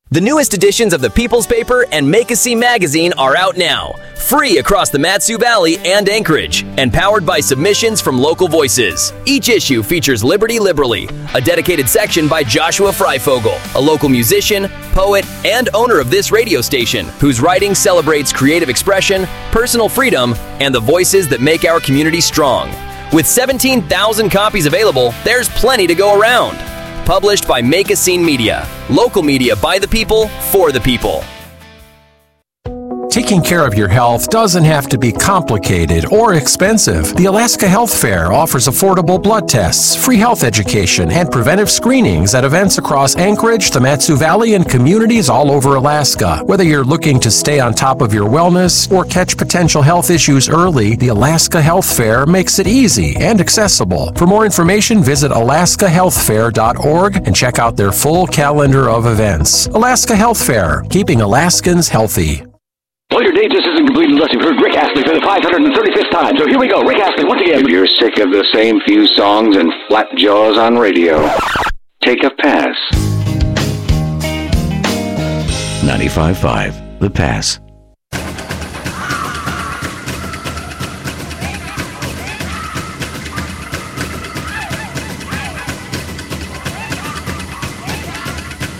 The newest editions of the People's Paper and Make-A-See magazine are out now, free across the Mat-Su Valley and Anchorage, and powered by submissions from local voices. Each issue features Liberty Liberally, a dedicated section by Joshua Freifogel, a local musician, poet, and owner of this radio station, whose writing celebrates creative expression, personal freedom, and the voices that make our community strong. With 17,000 copies available, there's plenty to go around. Published by Make-A-Scene Media. Local media by the people, for the people. Taking care of your health doesn't have to be complicated or expensive. The Alaska Health Fair offers affordable blood tests, free health education, and preventive screenings at events across Anchorage, the Mat-Su Valley, and communities all over Alaska. Whether you're looking to stay on top of your wellness or catch potential health issues early, the Alaska Health Fair makes it easy and accessible. For more information, visit alaskahealthfair.org and check out their full calendar of events. Alaska Health Fair, keeping Alaskans healthy. Well, your day just isn't complete unless you've heard Rick Astley for the 535th time. So here we go. Rick Astley, once again. If you're sick of the same few songs and flat jaws on radio, take a pass. 95.5, The Pass.